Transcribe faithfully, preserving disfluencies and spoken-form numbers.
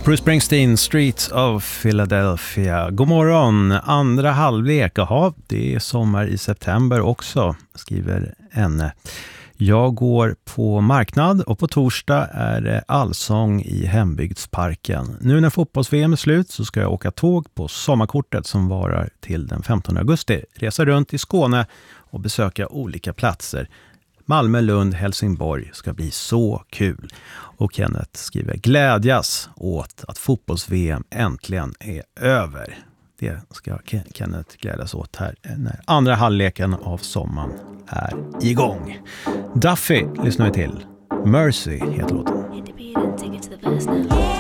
Bruce Springsteen, Streets of Philadelphia. God morgon, andra halvlek. Jaha, det är sommar i september också, skriver Enne. Jag går på marknad och på torsdag är det allsång i hembygdsparken. Nu när fotbolls-V M är slut så ska jag åka tåg på sommarkortet som varar till den femtonde augusti. Resa runt i Skåne och besöka olika platser. Malmö, Lund, Helsingborg ska bli så kul. Och Kenneth skriver glädjas åt att fotbolls-V M äntligen är över. Det ska Kenneth glädjas åt här när andra halvleken av sommaren är igång. Duffy lyssnar vi till. Mercy heter låten.